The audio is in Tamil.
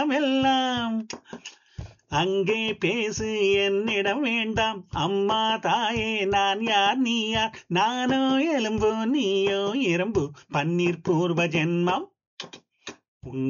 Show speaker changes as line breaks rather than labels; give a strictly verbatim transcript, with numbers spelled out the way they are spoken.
எல்லாம் அங்கே பேசு என்னிடம் வேண்டாம் அம்மா தாயே நான் யார் நீ யார் நானோ எலும்பு நீயோ எறும்பு பன்னீர் பூர்வ ஜென்மம்